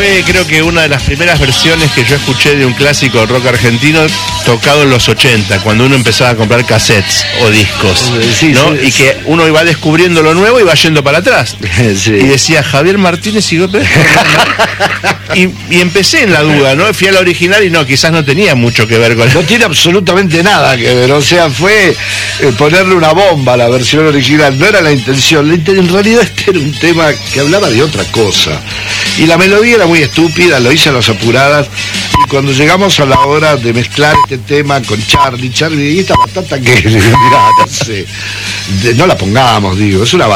fue, creo que una de las primeras versiones que yo escuché de un clásico del rock argentino tocado en los 80, cuando uno empezaba a comprar cassettes o discos, sí, ¿no? Sí, y que uno iba descubriendo lo nuevo y va yendo para atrás. Sí. Y decía Javier Martínez y y empecé en la duda, ¿no? Fui a la original y no, quizás no tenía mucho que ver con... No tiene absolutamente nada que ver, o sea, fue ponerle una bomba a la versión original, no era la intención, en realidad este era un tema que hablaba de otra cosa, y la melodía era muy estúpida, lo hice a las apuradas, y cuando llegamos a la hora de mezclar este tema con Charlie, y esta batata que, mirá, no sé, no la pongamos, digo, es una batata